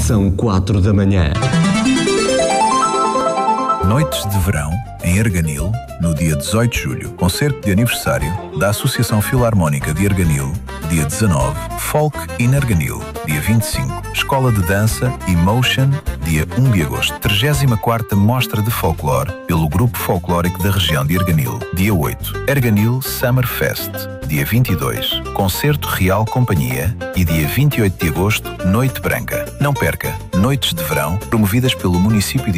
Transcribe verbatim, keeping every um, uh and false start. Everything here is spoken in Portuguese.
São quatro da manhã. Noites de Verão, em Arganil, no dia dezoito de julho. Concerto de aniversário da Associação Filarmónica de Arganil, dia dezanove. Folk in Arganil, dia vinte e cinco. Escola de Dança Emotion, dia um de agosto. trigésima quarta Mostra de Folclore, pelo Grupo Folclórico da região de Arganil, dia oito. Arganil Summer Fest, dia vinte e dois. Concerto Real Companhia e dia vinte e oito de agosto, Noite Branca. Não perca, Noites de Verão, promovidas pelo município de